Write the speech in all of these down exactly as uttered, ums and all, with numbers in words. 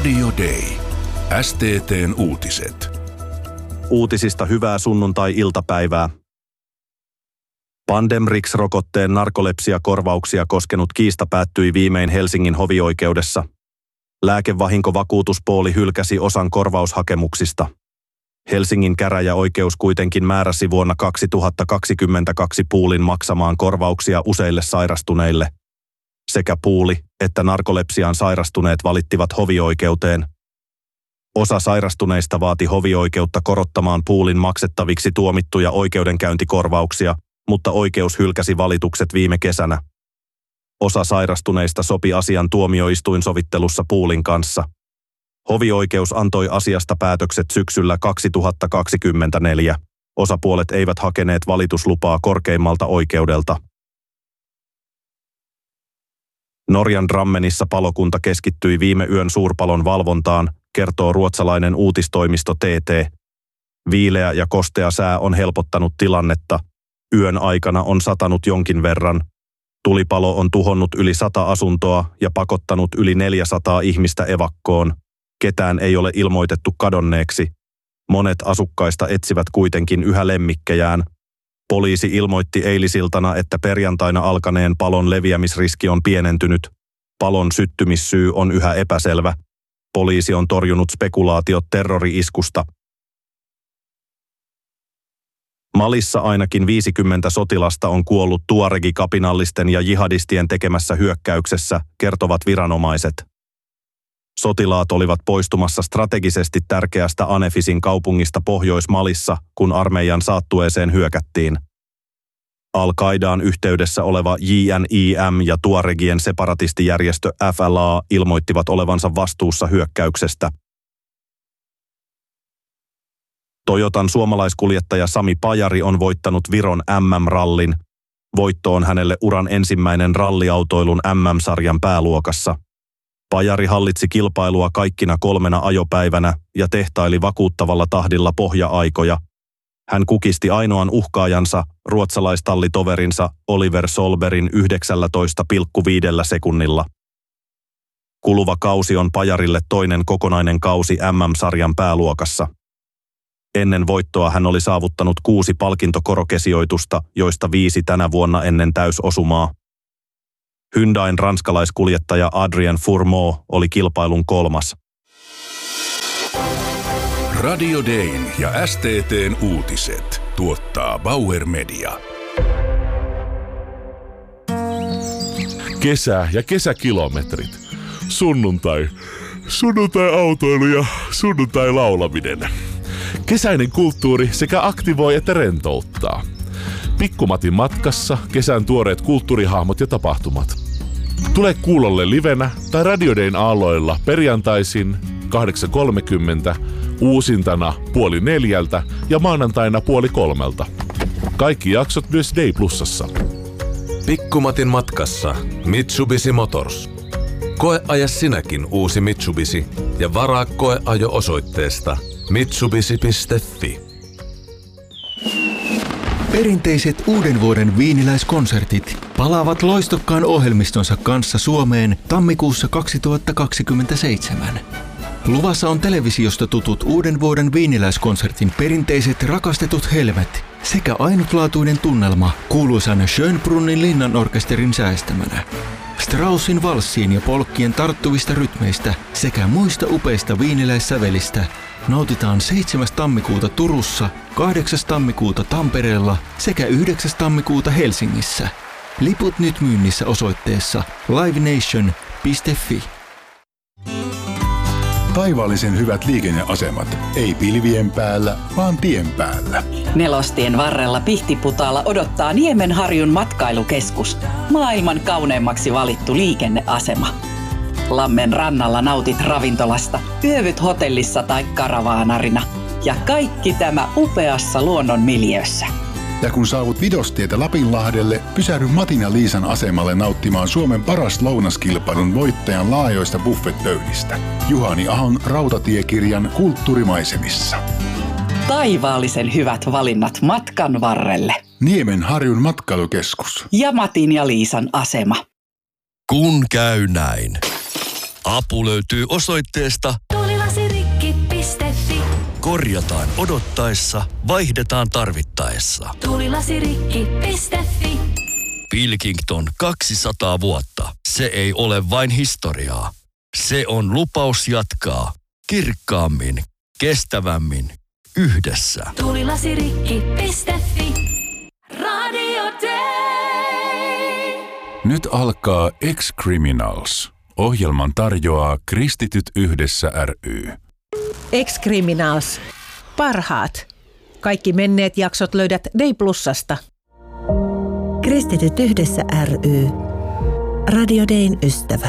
Radio Day. S T T:n uutiset. Uutisista hyvää sunnuntai-iltapäivää. Pandemrix-rokotteen narkolepsiakorvauksia koskenut kiista päättyi viimein Helsingin hovioikeudessa. Lääkevahinkovakuutuspooli hylkäsi osan korvaushakemuksista. Helsingin käräjäoikeus kuitenkin määräsi vuonna kaksituhattakaksikymmentäkaksi poolin maksamaan korvauksia useille sairastuneille. Sekä pooli että narkolepsiaan sairastuneet valittivat hovioikeuteen. Osa sairastuneista vaati hovioikeutta korottamaan poolin maksettaviksi tuomittuja oikeudenkäyntikorvauksia, mutta oikeus hylkäsi valitukset viime kesänä. Osa sairastuneista sopi asian tuomioistuinsovittelussa poolin kanssa. Hovioikeus antoi asiasta päätökset syksyllä kaksituhattakaksikymmentäneljä. Osapuolet eivät hakeneet valituslupaa korkeimmalta oikeudelta. Norjan Drammenissa palokunta keskittyi viime yön suurpalon valvontaan, kertoo ruotsalainen uutistoimisto T T. Viileä ja kostea sää on helpottanut tilannetta. Yön aikana on satanut jonkin verran. Tulipalo on tuhonnut yli sata asuntoa ja pakottanut yli neljäsataa ihmistä evakkoon. Ketään ei ole ilmoitettu kadonneeksi. Monet asukkaista etsivät kuitenkin yhä lemmikkejään. Poliisi ilmoitti eilisiltana, että perjantaina alkaneen palon leviämisriski on pienentynyt. Palon syttymissyy on yhä epäselvä. Poliisi on torjunut spekulaatiot terrori-iskusta. Malissa ainakin viisikymmentä sotilasta on kuollut tuaregi-kapinallisten ja jihadistien tekemässä hyökkäyksessä, kertovat viranomaiset. Sotilaat olivat poistumassa strategisesti tärkeästä Anefisin kaupungista Pohjois-Malissa, kun armeijan saattueeseen hyökättiin. Al-Qaidaan yhteydessä oleva J N I M ja Tuaregien separatistijärjestö F L A ilmoittivat olevansa vastuussa hyökkäyksestä. Toyotan suomalaiskuljettaja Sami Pajari on voittanut Viron M M-rallin. Voitto on hänelle uran ensimmäinen ralliautoilun M M-sarjan pääluokassa. Pajari hallitsi kilpailua kaikkina kolmena ajopäivänä ja tehtaili vakuuttavalla tahdilla pohja-aikoja. Hän kukisti ainoan uhkaajansa, ruotsalaistallitoverinsa Oliver Solbergin yhdeksäntoista pilkku viisi sekunnilla. Kuluva kausi on Pajarille toinen kokonainen kausi M M-sarjan pääluokassa. Ennen voittoa hän oli saavuttanut kuusi palkintokorokesijoitusta, joista viisi tänä vuonna ennen täysosumaa. Hyundain ranskalaiskuljettaja Adrien Fourmeau oli kilpailun kolmas. Radio Dayn ja S T T:n uutiset tuottaa Bauer Media. Kesä ja kesäkilometrit. Sunnuntai. Sunnuntai-autoilu ja sunnuntai-laulaminen. Kesäinen kulttuuri sekä aktivoi että rentouttaa. Pikkumatin matkassa kesän tuoreet kulttuurihahmot ja tapahtumat. Tule kuulolle livenä tai Radio Dayn aalloilla perjantaisin kahdeksan kolmekymmentä, uusintana puoli neljältä ja maanantaina puoli kolmelta. Kaikki jaksot myös Day Plusassa. Pikkumatin matkassa Mitsubishi Motors. Koeaja sinäkin uusi Mitsubishi ja varaa koeajo osoitteesta mitsubishi piste fi. Perinteiset uuden vuoden viiniläiskonsertit palaavat loistokkaan ohjelmistonsa kanssa Suomeen tammikuussa kaksituhattakaksikymmentäseitsemän. Luvassa on televisiosta tutut uuden vuoden viiniläiskonsertin perinteiset rakastetut helmet sekä ainutlaatuinen tunnelma kuuluisan Schönbrunnin linnanorkesterin säestämänä. Straussin valssien ja polkkien tarttuvista rytmeistä sekä muista upeista viiniläissävelistä nautitaan seitsemäs tammikuuta Turussa, kahdeksas tammikuuta Tampereella sekä yhdeksäs tammikuuta Helsingissä. Liput nyt myynnissä osoitteessa livenation piste fi. Taivaallisen hyvät liikenneasemat. Ei pilvien päällä, vaan tien päällä. Nelostien varrella Pihtiputaalla odottaa Niemenharjun matkailukeskus. Maailman kauneimmaksi valittu liikenneasema. Lammen rannalla nautit ravintolasta, yövyt hotellissa tai karavaanarina. Ja kaikki tämä upeassa luonnon miljöössä. Ja kun saavut Vidostietä Lapinlahdelle, pysähdy Matin ja Liisan asemalle nauttimaan Suomen paras lounaskilpailun voittajan laajoista buffetpöydistä. Juhani Ahon rautatiekirjan Kulttuurimaisemissa. Taivaallisen hyvät valinnat matkan varrelle. Niemenharjun matkailukeskus. Ja Matin ja Liisan asema. Kun käy näin. Apu löytyy osoitteesta tuulilasirikki piste fi. Korjataan odottaessa, vaihdetaan tarvittaessa. tuulilasirikki piste fi. Pilkington kaksisataa vuotta. Se ei ole vain historiaa. Se on lupaus jatkaa kirkkaammin, kestävämmin, yhdessä. tuulilasirikki piste fi. Radio Day. Nyt alkaa Ex-Criminals. Ohjelman tarjoaa Kristityt yhdessä ry. Ex-Criminals. Parhaat. Kaikki menneet jaksot löydät Day Plusasta. Kristityt yhdessä ry. Radio Dayn ystävä.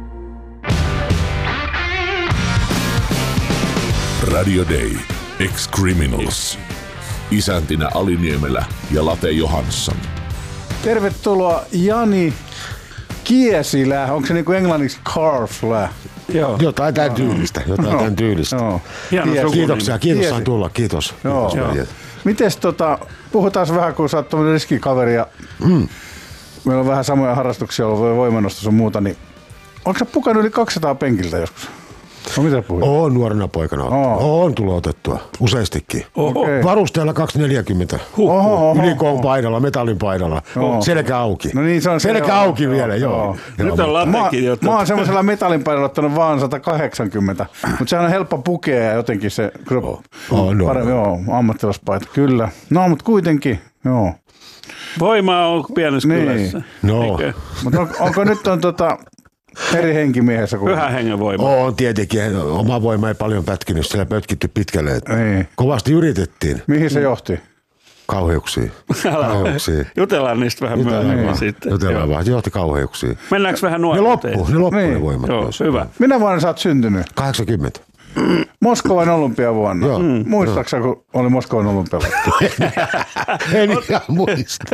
Radio Day. Ex-Criminals. Isäntinä Ali Niemelä ja Late Johansson. Tervetuloa Jani Kiesilä. Onko se niinku englanniksi Carflä? Joo. Jotain tämän tyylistä. Jotain no. tämän tyylistä. No. Kiitoksia. Kiitos sain tulla. Kiitos. Kiitos Mites tota, puhutaan vähän, kun sä oot tommonen riskikaveri ja mm. meillä on vähän samoja harrastuksia ollut, voimannostus ja muuta, niin onko sä pukannut yli kaksisataa penkiltä joskus? No mitä puhuit? Oon nuorena poikana. Oh. Oon tullut otettua. Useastikin. Okay. Varusteella kaksisataaneljäkymmentä. Ylikoon paidalla, metallin paidalla. Oho. Selkä auki. No niin, se on Selkä se, auki joo, vielä, joo. joo. Nyt on latekin jo. Mä, mä oon semmoisella metallin paidalla ottanut vaan sata kahdeksankymmentä. Mutta sehän on helppo pukea ja jotenkin se oh. Oh, no, paremmin, no. joo, ammattilaispaita, kyllä. No, mutta kuitenkin, joo. Voimaa on pienessä niin. kylässä. No. Mutta on, onko nyt on tota... eri henkimiehessä kuin... Pyhä hengen voima. On tietenkin. Oma voima ei paljon pätkinyt. Siellä pötkitty pitkälle. Ei. Kovasti yritettiin. Mihin se johti? Kauheuksiin. Kauheuksiin. Jutellaan niistä vähän myöhemmin niin. sitten. Jutellaan vaan. Se johti kauheuksiin. Mennäänkö vähän nuoruuteen? Ne loppu. Ne loppu niin. ne voimat. Joo, hyvä. Minä vuonna sä oot syntynyt? kahdeksankymmentä. Moskovan olympiavuonna. Joo. Mm. Muistaaksä, kun oli Moskovan olympiavuonna? En ihan muista.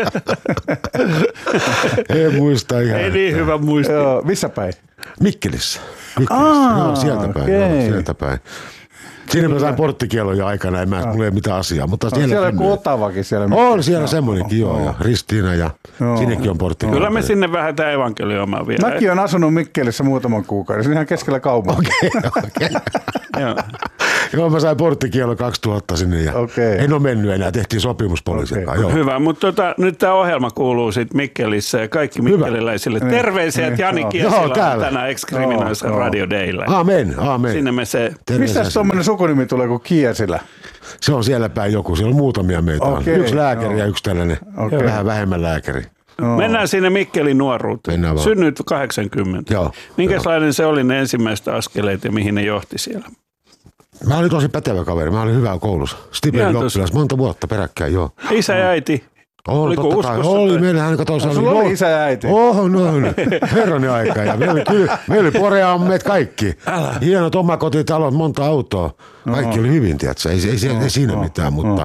En muista ihan. Ei niin hyvä muisti. Joo, missä päin? Mikkelissä. Mikkelissä. Aa, joo, sieltä päin. okay. Joo, sieltä päin. Siinä mä sain porttikieloja aikana, en mä mulla ei mitään asiaa. Mutta on siellä siellä joku Otavakin siellä. On siellä semmoinenkin, joo. Ja Ristiina ja joo. sinnekin on porttikielo. Kyllä me sinne vähän tämä evankelioimaa vielä. Mäkin olen asunut Mikkelissä muutaman kuukauden. Se on ihan keskellä kaupunkia. Okei, okei. Joo. Joo, mä sain porttikielo kaksituhatta sinne ja okay. en ole mennyt enää. Tehtiin sopimus poliisin kanssa. Okay. Hyvä, mutta tota, nyt tämä ohjelma kuuluu sitten Mikkelissä ja kaikki mikkeliläisille. Hyvä. Terveisiä, että Jani Kiesilä on tänään Ex-Criminals Radio Daylla. Amen, amen. Sinne me se... Mistä tuommoinen sukunimi tulee kuin Kiesilä? Se on siellä päin joku. Siellä on muutamia meitä. Okay. Yksi lääkäri no. ja yksi tällainen okay. vähän vähemmän lääkäri. No. Mennään sinne Mikkelin nuoruuteen. Synnyt kahdeksankymmentä. Joo. Minkälainen joo. se oli ne ensimmäiset askeleet ja mihin ne johti siellä? Mä olin tosi pätevä kaveri. Mä olin hyvä koulussa. Stipendioppilas monta vuotta peräkkäin, joo. Isä ja äiti? Oli, totta kai. Oli. Meillähän katossa. Sulla oli isä ja äiti? Oh, no, no. Herranen aika. Ja meillä oli, kyllä, meillä oli poreammeet kaikki. Älä. Hienot omakotitalot, monta autoa. Kaikki no. oli hyvin, tiedätkö? Ei, ei, ei, ei siinä no. mitään, mutta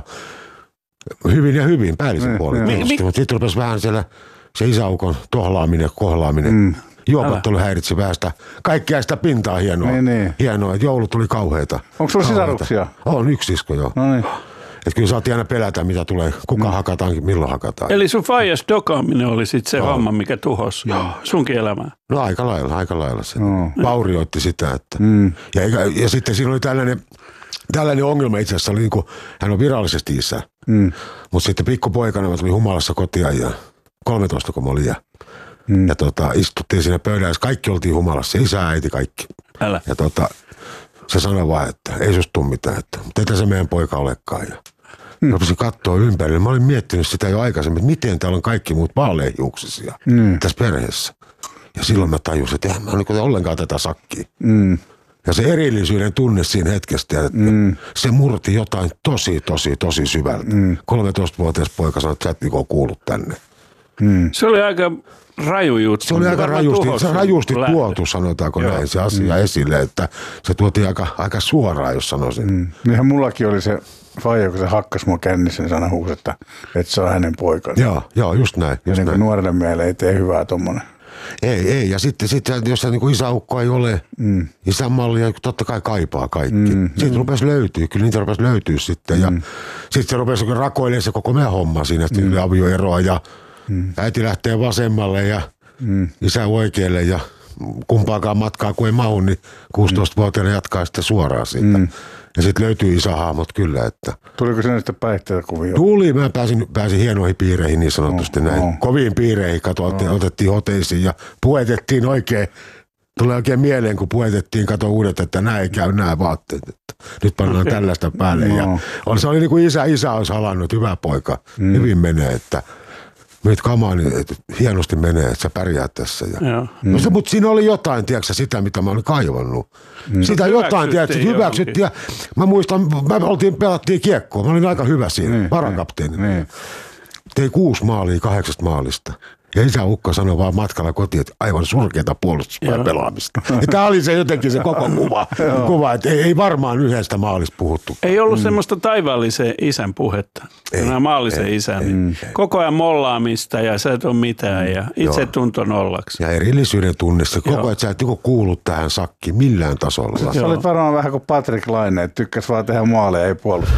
no. hyvin ja hyvin päällisin puolin. Mi- mi- Sitten rupesi vähän siellä se isäukon tohlaaminen, kohlaaminen. Mm. Juopottelu häiritsi vähän sitä, kaikkea sitä pintaa hienoa. Niin, niin. Hienoa, että joulut tuli kauheita. Onko sulla sisaruksia? On, yksi sisko joo. No niin. Että kyllä saatiin aina pelätä, mitä tulee, kuka mm. hakataan, milloin hakataan. Eli sun faijas dokaaminen oli sitten se homma, mikä tuhosi sunkin elämää? No aika lailla, aika lailla se. No. Vaurioitti sitä. Että. Mm. Ja, ja, ja sitten siinä oli tällainen, tällainen ongelma itse asiassa, oli niin kuin, hän on virallisesti isä. Mm. Mutta sitten pikkupoikana mä tulin humalassa kotia ja kolmetoista kun mä olin ja Mm. Ja tota, istuttiin siinä pöydässä, kaikki oltiin humalassa, isä, äiti, kaikki. Älä. Ja tota, se sanoi vaan, että ei susta tule mitään, että tätä se meidän poika olekaan. Ja mm. rupesin katsoa ympärille. Mä olin miettinyt sitä jo aikaisemmin, että miten täällä on kaikki muut vaaleahiuksisia mm. tässä perheessä. Ja silloin mä tajusin, että eihän mä ole ollenkaan tätä sakkia. Mm. Ja se erillisyyden tunne siinä hetkestä, että mm. se murti jotain tosi, tosi, tosi syvältä. Mm. kolmetoistavuotias poika sanoi, että sä et niinku kuullut tänne. Mm. Se oli aika raju juttu. Se oli aika rajusti, se rajusti tuotu, sanotaanko joo. näin, se asia mm. esille, että se tuotiin aika, aika suoraan, jos sanoisin. Mm. Niinhän mullakin oli se faija, kun se hakkasi mua kännissä, niin sana huusi, että, että se on hänen poikansa. Joo, joo, just näin. Just ja niin nuorelle miehelle ei tee hyvää tommonen. Ei, ei. Ja sitten, sitten jos se niin isäukko ei ole, mm. isänmallia totta kai kaipaa kaikki. Mm, sitten mm. rupesi löytyä, kyllä niitä rupesi löytyä sitten. Ja mm. sitten se rupesi rakoilemaan se koko meidän homma siinä, että mm. avioeroa ja mm. äiti lähtee vasemmalle ja mm. isä oikealle ja kumpaakaan matkaa kun ei mahu, niin kuusitoistavuotiaana jatkaa sitten suoraan siitä. Mm. Ja sitten löytyy isähahmot kyllä, että... Tuliko sinne sitten päihteitä kuvia? Tuli, mä pääsin, pääsin hienoihin piireihin niin sanotusti no, näin. No. Koviin piireihin, kato, no. otettiin hoteisiin ja puetettiin oikein. Tulee oikein mieleen, kun puetettiin, kato uudet, että nämä ei käy nämä vaatteet. Että nyt pannaan okay. tällaista päälle. No. Ja on, se oli niin kuin isä, isä olisi halannut, hyvä poika, mm. hyvin menee, että... Nyt kamaa, niin hienosti menee, että sä pärjäät tässä. Ja... No se, mutta siinä oli jotain, tiedätkö, sitä, mitä mä olin kaivannut. Mm. Sitä jotain, tiedätkö, hyväksyttiin. Ja mä muistan, mä oltiin, pelattiin kiekkoa. Mä olin aika hyvä siinä, mm. varakapteeni. Mm. Tein kuusi maalia kahdeksasta maalista. Ja isä Ukko sanoi vaan matkalla kotiin, että aivan surkeata puolustuspelin pelaamista. Ja tämä oli se jotenkin se koko kuva, kuva että ei, ei varmaan yhdestä maalista puhuttu. Ei ollut mm. semmoista taivaallisen isän puhetta, ei, maallisen ei, isän. Ei, mm. Koko ajan mollaamista ja sä et ole mitään ja itse tunto nollaksi. Ja erillisyyden tunnissa, koko ajan sä et kuulu tähän sakkiin millään tasolla. Sä olit varmaan vähän kuin Patrick Laine, että tykkäs vaan tehdä maaleja, ei puolustaa.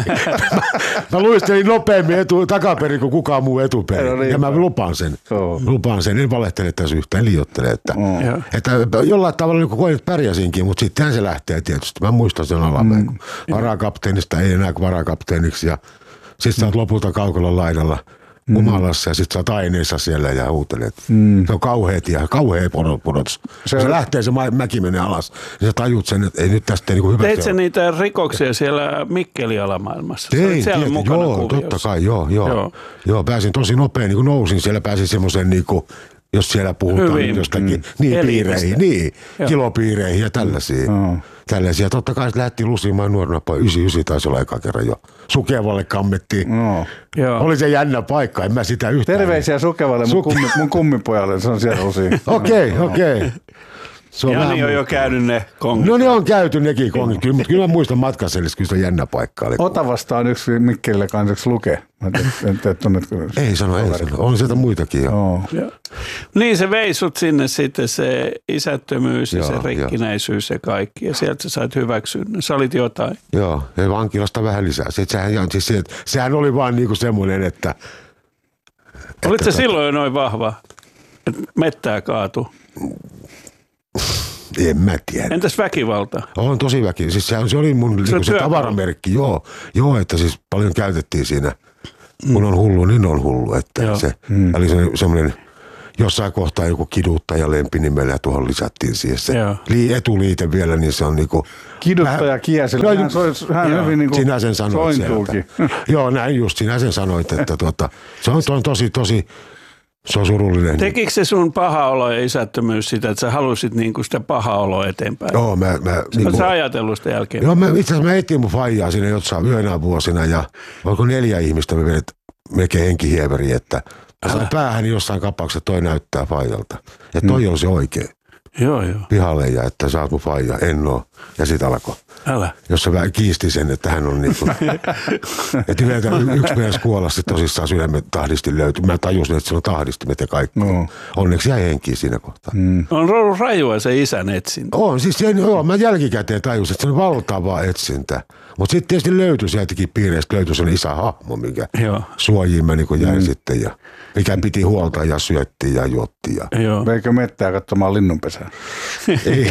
mä, mä luistelin nopeammin etu, takaperin kuin kukaan muu etuperin niin ja mä lupaan sen. Oh. Lupaan sen, en valehtele tässä yhtään, liioittele, että, oh. että jollain tavalla niin koin, että pärjäsinkin, mutta sittenhän se lähtee tietysti. Mä muistan sen alapäin, mm. varakapteenista ei enää varakapteeniksi ja sit sä oot lopulta kaukalon laidalla humalassa mm. ja sit sä oot aineissa siellä ja huutelet. Mm. Se on kauheet ja kauhea pudotus. Se, se lähtee, se mäki menee alas, niin sä tajut sen, että ei nyt tästä niin hyvä. Teit sä niitä rikoksia siellä Mikkeli-alamaailmassa? Tein, tiedät, joo, totta kai, joo, joo. joo. Joo, pääsin tosi nopea, niin kuin nousin, siellä pääsin semmoisen niin kuin, jos siellä puhutaan hyvin. Jostakin, mm. niin piireihin, niin, joo. kilopiireihin ja tällaisia. Mm. Tällaisia. Totta kai se lähti lusimaan nuorena pois. yhdeksänkymmentäyhdeksän taisi olla eka kerran jo. Sukevalle kammettiin. No. Oli se jännä paikka, en mä sitä yhtään. Terveisiä Sukevalle, mun, kummi, mun kummipojalle, se on siellä usein. Okei, okei. Jani on jo käynyt ne kongit. No ne on käyty nekin kongit, kyllä, mutta kyllä mä muistan matkassa, eli kyllä se on jännä paikka. Oli. Otavasta on yksi Mikkelillä kanssa Luke. En tiedä, tunnetko. Ei sano, ei sano. On sieltä muitakin jo. Oh. Niin se vei sut sinne sitten se isättömyys ja joo, se rikkinäisyys jo. Ja kaikki. Ja sieltä sä sait hyväksynnän. Sä olit jotain. Joo, ja vankilasta vähän lisää. Sehän, siis se, sehän oli vaan niinku semmoinen, että... Olit sä silloin jo noin vahva, että mettää kaatu? En mä tiedä. Entäs väkivalta? On tosi väkivalta. Siis se, se oli mun se, se tavaramerkki. Joo, joo, että siis paljon käytettiin siinä. Mm. Kun on hullu, niin on hullu. Että joo. se mm. oli semmoinen, jossain kohtaa joku kiduttaja lempinimellä ja tuohon lisättiin siihen se lii, etuliite vielä, niin se on niinku... Kiduttaja Kiesillä. Hän, hän joo, hyvin niinku sinä sen sanoit sieltä. Joo, näin just, sinä sen sanoit, että tuota, se on, on tosi, tosi... Se on surullinen. Tekikö se sun paha olo ja isättömyys sitä, että sä halusit niinku sitä paha oloa eteenpäin? Joo, mä... mä niin sä ajatellut sitä jälkeen? Joo, mä, itse asiassa mä etsin mun faijaa siinä jossain yönä vuosina ja oliko neljä ihmistä me vedet melkein henkihieveriin, että mä sain päähäni jossain kapauksessa, toi näyttää faijalta. Ja toi mm. on se oikein. Joo, joo. Pihalle ja että sä oot mun faija, en oo. Ja sit alkoi. Älä. Jos se kiisti sen, että hän on niinku... että yleensä yksi mies kuolla tosissaan sydämen tahdisti löytyi. Mä tajusin, että se on tahdistimet ja kaikki. No. Onneksi jäi henkiin siinä kohtaa. Mm. On ollut rajua se isän etsintä. On, siis sen, joo, mä jälkikäteen tajusin, että se on valtava etsintä. Mutta sitten tietysti löytyi sieltäkin piireistä, löytyi sen isähahmo, mikä joo. suojiin mä niin jäin mm. sitten. Ja mikä piti huolta ja syöttiin ja juottiin. Ja... Joo. Veikö mettää katsomaan linnunpesää? Ei.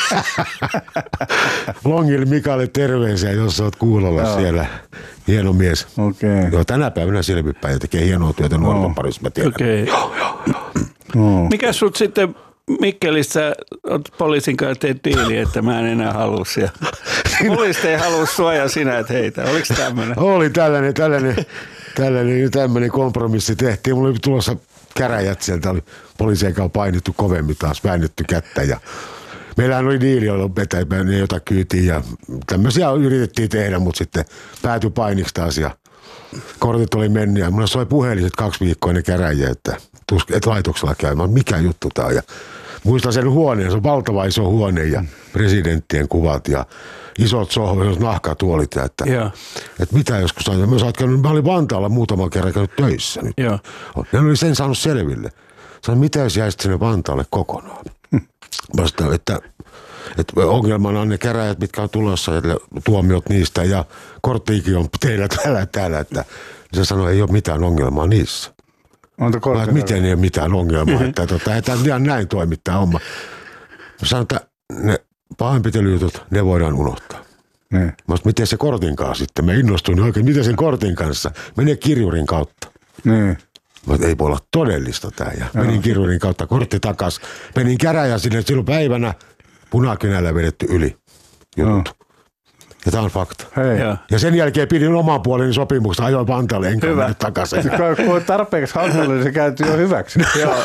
Longille Mikalle terveisiä, jos olet kuulolla joo. siellä. Hieno mies. Okay. Joo, tänä päivänä selvipäin ja tekee hienoa työtä nuorten no. parissa, mä tiedän. Okay. Joo, joo, joo. No. Mikä sut sitten Mikkelissä poliisin kanssa teet diili, että mä en enää halua siellä? Poliisit ei halua sua ja sinä et heitä. Oliko tämmöinen? Oli tällainen, tällainen, tällainen, tämmöinen kompromissi tehtiin. Mulla oli tulossa käräjät sieltä, oli poliisien kanssa painittu kovemmin taas, väännetty kättä ja meillähän oli diili, jolla ne jota kyytiin ja tämmöisiä yritettiin tehdä, mutta sitten päätyi painiksi taas ja kortit oli mennyt ja mulla soi puheliset kaksi viikkoa ne käräjiä, että et laitoksella käymään, mikä juttu tää on. Ja muistan sen huoneen, se on valtava iso huone ja presidenttien kuvat ja isot sohvat, nahkatuolit. Ja että, että mitä joskus sanoin, mä, käynyt, mä olin Vantaalla muutaman kerran käynyt töissä nyt. Ja ne oli sen saanut selville. Sanoin, mitä jos jäisit sinne Vantaalle kokonaan? Vastaan, että, että ongelmana on ne käräjät, mitkä on tulossa ja tuomiot niistä ja korttiikin on teillä täällä täällä. Että se sanoi, ei ole mitään ongelmaa niissä. Mä, että miten ei ole mitään ongelmaa, että tota, ei tämä ihan näin toimittaa homma. Mä sanon, että ne pahoinpitelyjutut, ne voidaan unohtaa. Niin. Mä sanoin, miten se kortin kanssa sitten? Mä innostuin oikein, miten sen kortin kanssa? Menee kirjurin kautta. Niin. Mä sanoin, ei voi olla todellista tää. Ja menin kirjurin kautta, kortti takas. Menin käräjään sinne, silloin päivänä punakynällä vedetty yli juttu. Ja tää on fakta. Hei. Ja sen jälkeen pidin oman puoleni sopimuksen, ajoin Vantaalle, enkä mennyt takaisin. Kun on tarpeeksi hankala, niin se kääntyy jo hyväksi.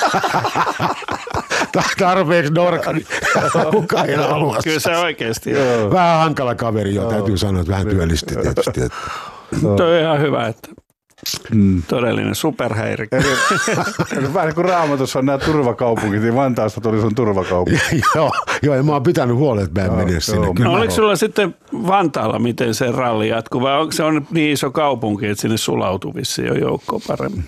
Tarpeeksi norka, niin kukaan ei halua. Kyllä se oikeasti. Vähän hankala kaveri jo, täytyy sanoa, että vähän työllisti tietysti. Tuo on ihan hyvä, että mm. todellinen superhäirikkö. Vähän niin kuin Raamatussa on nämä turvakaupungit, niin Vantaasta tuli sun turvakaupunki. joo, joo, ja mä oon pitänyt huolen, että mä en mene sinne. No, oliko sulla sitten Vantaalla, miten se ralli jatkuu, vai onko se on niin iso kaupunki, että sinne sulautuu vissiin jo joukkoon paremmin?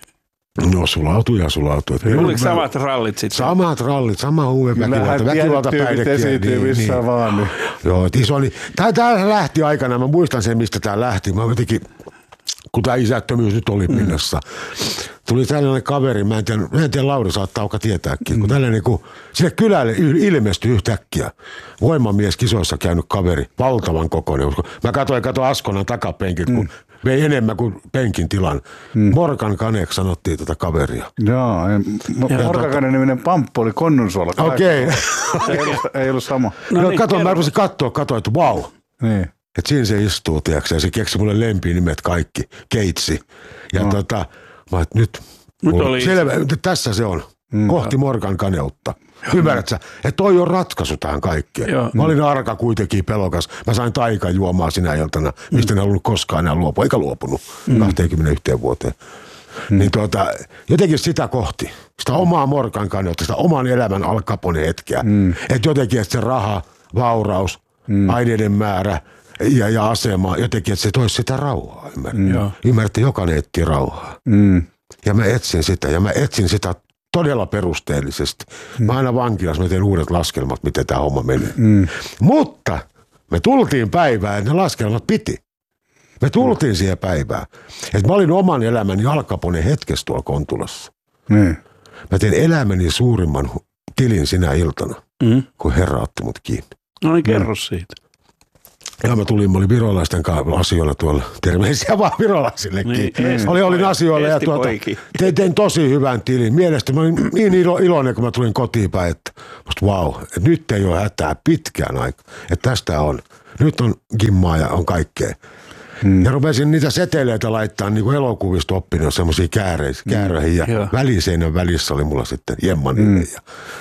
No sulautuu ja sulautuu. Oliko samat rallit sitten? Samat rallit, sama huumeväkivalta, väkivalta päihdekieli. Niin, missä niin. vaan. Niin. Joo, iso oli. Tää lähti aikana, mä muistan sen, mistä tää lähti. Mä jotenkin, kun tää isättömyys nyt oli mm. pinnassa. Tuli tällainen kaveri, mä en tiedä, mä en tiedä Lauri saattaa auka tietääkin, mm. kun tällainen, kun sinne kylälle ilmestyi yhtäkkiä voimamies kisoissa käynyt kaveri, valtavan kokoinen. Mä katsoin, katsoin Askonan takapenkit, kun mm. vei enemmän kuin penkin tilan. Mm. Morgan Kaneeksi sanottiin tätä kaveria. Joo, Morgan Kane niminen pamppu oli Konnunsuola. Okei. Okay. ei, ei ollut sama. No, no niin, kato, mä rupesin katsoa, katsoin, että vau. Wow. Niin. Että siinä se istuu, tiiäksä, ja se keksi mulle lempinimet kaikki, Keitsi. Ja no. tota, mä et nyt, nyt oli selvä, tässä se on, mm. kohti Morgan Kaneutta. Ymmärrät sä, että toi on ratkaisu tähän kaikkeen. Joo. Mä olin arka kuitenkin pelokas. Mä sain taikan juomaa sinä iltana, mistä mm. en halunnut koskaan enää luopua, eikä luopunut mm. kaksikymmentäyksi vuoteen. Mm. Niin tuota, jotenkin sitä kohti, sitä omaa Morgan Kaneutta, sitä oman elämän Al Capone hetkeä. Mm. Että jotenkin, että se raha, vauraus, mm. aineiden määrä ja, ja asema, jotenkin, että se toisi sitä rauhaa. Ymmärrät, mm. että jokainen etsii rauhaa. Mm. Ja mä etsin sitä, ja mä etsin sitä todella perusteellisesti. Mm. Mä aina vankilassa, mä teen uudet laskelmat, miten tämä homma menee. Mm. Mutta me tultiin päivään, että ne laskelmat piti. Me tultiin mm. siihen päivään. Että mä olin oman elämäni Al Capone hetkessä tuolla Kontulassa. Mm. Mä tein elämäni suurimman tilin sinä iltana, mm. kun Herra otti mut kiinni. No niin, kerro mm. siitä. Ja mä tulin, mä olin virolaisten kanssa asioilla tuolla, terveisiä vaan virolaisillekin. Niin, oli, olin asioilla ja tuota, tein, tein tosi hyvän tilin. Mielestäni mä olin niin ilo, iloinen, kun mä tulin kotiin päin, että musta vau, wow, että nyt ei ole hätää pitkään aikaa, että tästä on. Nyt on gimmaa ja on kaikkea. Hmm. Ja rupesin niitä seteleitä laittaa, niin kuin elokuvista oppinut, semmoisia kääröihin. Ja hmm. väliseinän välissä oli mulla sitten jemmanille. Hmm. Ja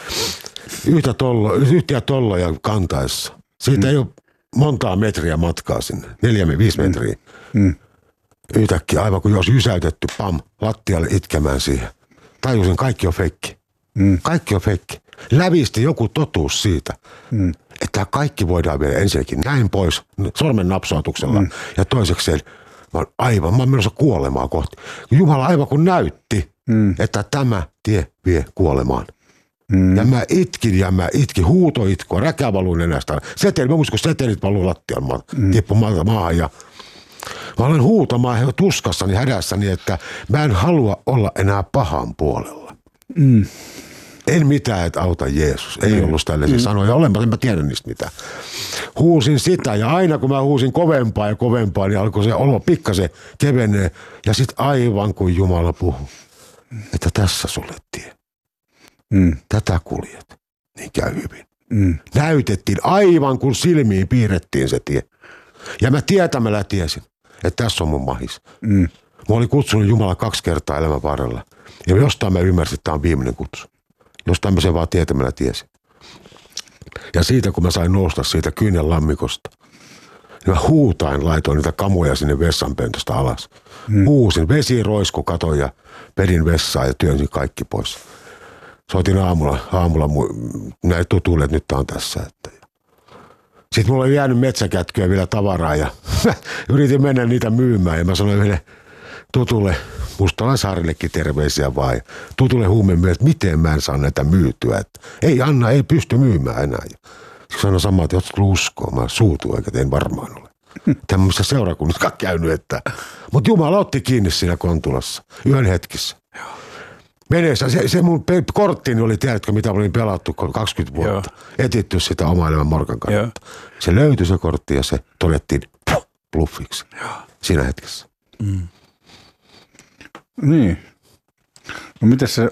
yhtä tollo, yhtä tolloja kantaessa. Siitä hmm. ei ole montaa metriä matkaa sinne, neljä, viisi metriä. Mm. Yhtäkkiä aivan kuin jos ysäytetty, pam, lattialle itkemään siihen. Tajusin, kaikki on feikki. Mm. Kaikki on feikki. Lävisti joku totuus siitä, mm. että kaikki voidaan viedä ensinnäkin näin pois, sormen napsautuksella. Mm. Ja toisekseen, mä oon aivan, mä oon menossa kuolemaa kohti. Jumala aivan kun näytti, mm. että tämä tie vie kuolemaan. Mm. Ja mä itkin ja mä itkin, huutoitkua, räkä valuu nenästä. Seteli, mä muistin, kun setelit valuu lattian, mm. tippu maahan ja mä olen huutamaan tuskassani, hädässäni, että mä en halua olla enää pahan puolella. Mm. En mitään, että auta Jeesus. Ei mm. ollut tällaisia mm. sanoja, olenpa, en mä tiedä niistä mitään. Huusin sitä ja aina kun mä huusin kovempaa ja kovempaa, niin alkoi se olo pikkasen kevenee. Ja sit aivan kuin Jumala puhui, että tässä sulle tie. Mm. Tätä kuljet, niin käy hyvin. Mm. Näytettiin aivan kun silmiin piirrettiin se tie. Ja mä tietämällä tiesin, että tässä on mun mahis. Mm. Mä olin kutsunut Jumala kaksi kertaa elämän varrella. Ja jostain mä ymmärsin, että tämä on viimeinen kutsu. Jostain mä sen vaan tietämällä tiesin. Ja siitä kun mä sain nousta siitä kyynel lammikosta, niin mä huutain laitoin niitä kamoja sinne vessanpöntöstä alas. Mm. Huusin, vesi roisku katoin ja pedin vessaan ja työnsin kaikki pois. Soitin aamulla, aamulla näin tutuille, että nyt tää on tässä. Että. Sitten mulla oli jäänyt metsäkätkyä vielä tavaraa ja yritin mennä niitä myymään. Ja mä sanoin yhdelle tutulle, Mustalaisharillekin terveisiä vaan. Tutulle huumemyyjä, että miten mä en saa näitä myytyä. Että ei Anna, ei pysty myymään enää. Sitten sanoin samaa, että ootko uskoa, mä suutuin, eikä en varmaan ole. Tämmöisessä seurakunnassa käynyt, että. Mutta Jumala otti kiinni siinä Kontulassa, yhden hetkissä. veneessä. Se, se mun pe- korttini oli, tiedätkö mitä mä olin pelattu kaksikymmentä vuotta. Joo. Etitty sitä oma elämän Morgan kannalta. Se löytyi se kortti ja se todettiin bluffiksi Joo. siinä hetkessä. Mm. Niin. No miten se,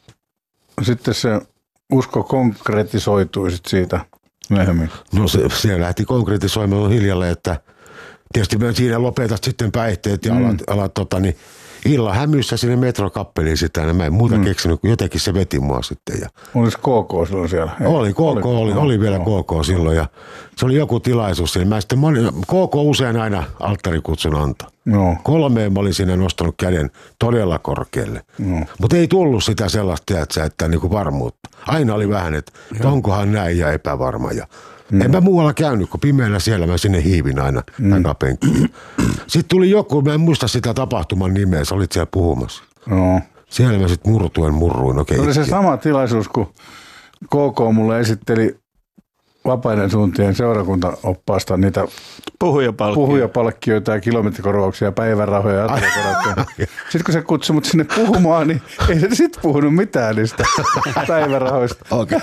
sitten se usko konkretisoitui sit siitä myöhemmin? No se, se lähti konkretisoimaan hiljalle, että tietysti mä siinä lopetat sitten päihteet ja mm. alat, alat tota, niin, illan hämyssä sinne metrokappeliin sitä. Ja mä en muuta mm. keksinyt, kun jotenkin se veti mua sitten. Ja olis K K silloin siellä? Oli, K K oli, oli, oli vielä no. K K silloin ja se oli joku tilaisuus siinä. Mä sitten, mä olin, K K usein aina alttarikutsun antaa. No. Kolmeen mä olin siinä nostanut käden todella korkealle. No. Mutta ei tullut sitä sellaista, että, että niinku varmuutta. Aina oli vähän, että onkohan näin ja epävarma. Ja mm. en mä muualla käynyt, kun pimeällä siellä mä sinne hiivin aina mm. takapenkkiin. Sitten tuli joku, mä en muista sitä tapahtuman nimeä, sä olit siellä puhumassa. No. Siellä mä sitten murtuen murruin. Okay, oli se sama tilaisuus, kun K K mulle esitteli Vapaiden suuntien seurakuntaoppaasta niitä puhujapalkkioita, puhujapalkkioita ja kilometrikorvauksia ja päivärahoja ja ateriakorvauksia. Sitten kun se kutsui mut sinne puhumaan, niin ei se sitten puhunut mitään niistä päivärahoista. Okay.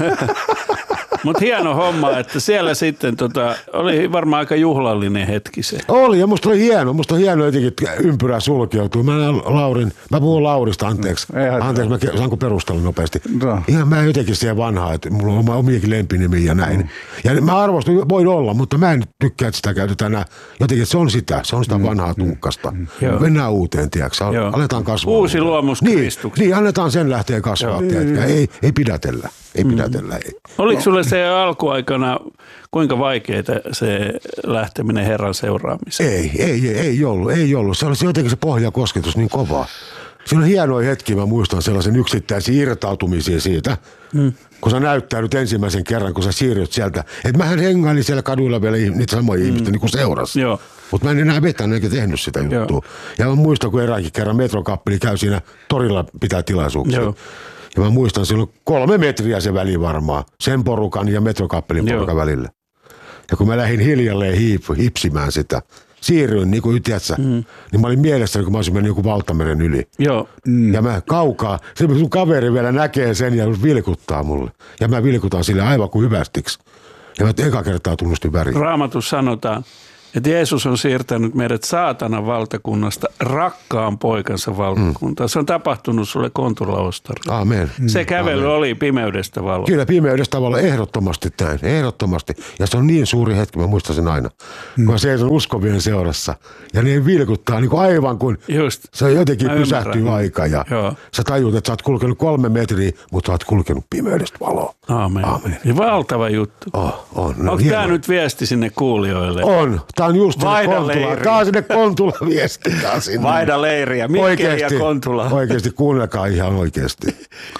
Mutta hieno homma, että siellä sitten tota, oli varmaan aika juhlallinen hetki se. Oli ja musta oli hieno, musta on hieno jotenkin, että ympyrä sulkeutuu. Mä näen Laurin, mä puhun Laurista, anteeksi. No, anteeksi, mä saanko perustella nopeasti. No. Ihan mä jotenkin siihen vanhaa, että mulla on omiakin lempinimiä ja näin. Mm. Ja mä arvostan, voin olla, mutta mä en tykkää, että sitä käytetään nää. Jotenkin se on sitä, se on sitä vanhaa tunkkasta. Mm. Mennään uuteen, tiedätkö? Aletaan kasvaa. Uusi luomus Kristus. Niin, niin, annetaan sen lähteä kasvaa, tiedätkö? Ei, ei pidätellä, ei mm. pidätellä. Ei. Oliko sulle se alkuaikana, kuinka vaikeaa se lähteminen Herran seuraamiseen? Ei, ei, ei ollut, ei ollut. Se oli jotenkin se pohjakosketus niin kovaa. Siinä on hienoja hetkiä, mä muistan sellaisen yksittäisiä irtautumisia siitä, mm. kun sä näyttäydyt ensimmäisen kerran, kun sä siirryt sieltä. Että mähän hengailin siellä kaduilla vielä niitä samoja mm. ihmistä niin kuin seurasi. Mutta mä en enää vetänyt eikä tehnyt sitä juttua. Joo. Ja mä muistan, kun eräänkin kerran metrokappeli käy siinä torilla pitää tilaisuuksia. Joo. Ja mä muistan silloin kolme metriä se väli varmaan, sen porukan ja metrokappelin porukan välillä. Ja kun mä lähdin hiljalleen hiip- hipsimään sitä, siirryin niin kuin tiedätkö, mm. niin mä olin mielessäni, kun mä olisin mennyt joku valtameren yli. Joo. Mm. Ja mä kaukaa, se sun kaveri vielä näkee sen ja vilkuttaa mulle. Ja mä vilkutan sille aivan kuin hyvästiksi. Ja mä eka kertaa tunnustin värin. Raamatussa sanotaan, että Jeesus on siirtänyt meidät saatanan valtakunnasta rakkaan poikansa valtakuntaan. Mm. Se on tapahtunut sulle Kontula-Ostarilla. Aamen. Se kävely Aamen. Oli pimeydestä valoa. Kyllä pimeydestä valoa, ehdottomasti näin, ehdottomasti. Ja se on niin suuri hetki, mä muistan sen aina. Mm. Kun se on uskovien seurassa ja ne vilkuttaa niin kuin aivan kuin Just. Se jotenkin pysähtyy aika. Ja Joo. sä tajut, että sä oot kulkenut kolme metriä, mutta sä oot kulkenut pimeydestä valoa. Aamen. Aamen. Ja valtava juttu. Oh, on. No, onko tämä nyt viesti sinne kuulijoille? On. Tämä on just sinne Kontula. Tämä on sinne Kontula viesti. Vaida leiriä. Mikkeli ja Kontula. Oikeasti, kuunnelkaa ihan oikeasti.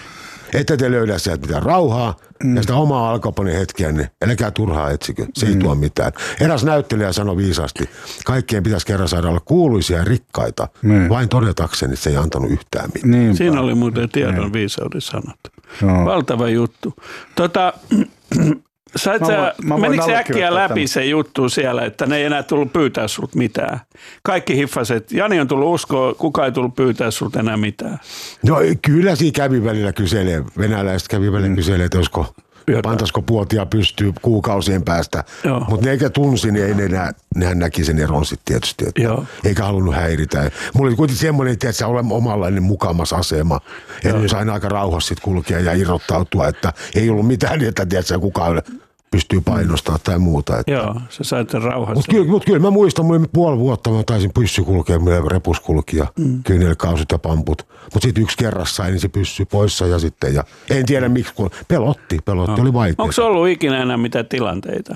Ette te löydä sieltä mitään rauhaa mm. ja sitä omaa alkoponin hetkeä, niin älkää turhaa etsikö. Se ei mm. tuo mitään. Eräs näyttelijä sanoi viisaasti, kaikkien pitäisi kerran saada olla kuuluisia ja rikkaita, mm. vain todetakseni, että se ei antanut yhtään mitään. Niinpä. Siinä oli muuten tiedon mm. viisauden sanat. No. Valtava juttu. Tota... Sait sä, menikö se äkkiä läpi tämän. Se juttu siellä, että ne ei enää tullut pyytää sulta mitään? Kaikki hiffaset, Jani on tullut uskoa, kukaan ei tullut pyytää sulta enää mitään. No kyllä siinä kävi välillä kyselee, venäläiset kävi välillä mm. kyselee, että olisiko, pantaisiko puotia pystyy kuukausien päästä. Mutta ne eikä tunsi, niin ei ne nä, nehän näki sen eron sitten tietysti, että eikä halunnut häiritä. Mulla oli kuitenkin semmoinen, että sä olemme omanlainen mukamas asema. Eli sain aika rauhassa sitten kulkea ja irrottautua, että ei ollut mitään niin, että tiedätkö, kukaan pystyy painostamaan tai muuta. Että. Joo, sä sait sen rauhassa. Mutta kyllä, mut kyllä mä muistan, mulla puoli vuotta mä taisin pyssy kulkea, mulla repus kulki ja mm. kyynelkausut ja pamput. Mutta sitten yksi kerrassa sai, niin se pyssy poissa ja sitten, ja en tiedä miksi, kun pelotti, pelotti, no. oli vaikea. Onko se ollut ikinä enää mitään tilanteita?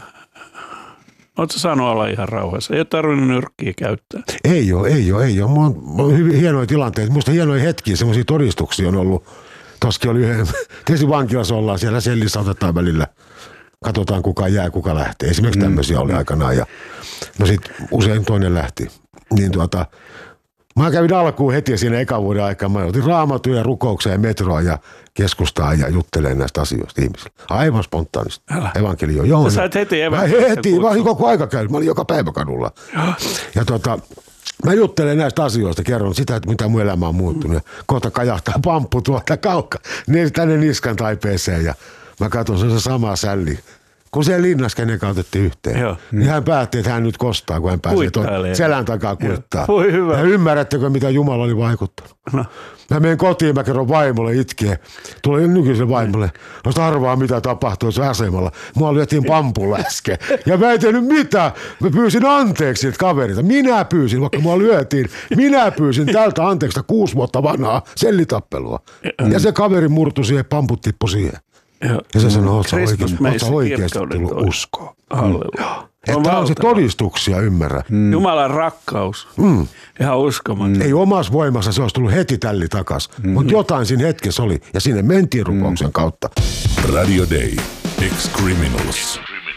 Oletko saanut olla ihan rauhassa? Ei ole tarvinnut nyrkkiä käyttää. Ei ole, ei ole, ei ole. Mulla on, mulla on hyvin hienoja tilanteita. Minusta hienoja hetkiä, semmoisia todistuksia on ollut. Toskin oli yhden, tietysti vankilassa ollaan, siellä sellissä otetaan välillä. Katsotaan kuka jää, kuka lähtee. Esimerkiksi tämmöisiä oli aikanaan. Ja, no sit usein toinen lähti. Niin tuota, mä kävin alkuun heti siinä ekan vuoden aikaa. Mä otin raamatuja, rukouksia ja metroa ja keskustaa ja juttelen näistä asioista ihmisille. Aivan spontaanisti. Evankelio. Sä sait heti evankeliosta. Heti, mä olin koko aika käynyt. Mä olin joka päivä kadulla. Ja, ja tota, Mä juttelen näistä asioista, kerron sitä, että mitä mun elämä on muuttunut. Kohta kajahtaa pamppu tuolta kaukaa, niin tänne niskan taipeeseen ja mä katson, se on se sama sälli. Kun se linnassa kenen kanssa otettiin yhteen, Joo. niin hän päätti, että hän nyt kostaa, kun hän pääsee tuon selän takaa kuittaa. Voi hyvä. Ja ymmärrättekö, mitä Jumala oli vaikuttanut? No. Mä menen kotiin, mä kerron vaimolle itkee. Tulee nykyisen vaimolle. Mä arvaa, mitä tapahtui se asemalla. Mua lyötiin pampulla äsken. Ja mä en tehnyt mitään. Mä pyysin anteeksi siltä kaverilta. Minä pyysin, vaikka mua lyötiin. Minä pyysin tältä anteeksi kuusi vuotta vanhaa sellitappelua. Ja se kaveri murtui siihen, pamput tippui siihen. Ja, ja se sanoo, että sä oikeasti tullut uskoa. Halleluja. Että on se todistuksia, ymmärrä. Mm. Jumalan rakkaus. Mm. Ihan uskomaton. Ei omassa voimassa se olisi tullut heti tälli takas. Mm. Mutta jotain siinä hetkessä oli. Ja sinne mentiin rukouksen kautta. Radio Day. Ex-Criminals.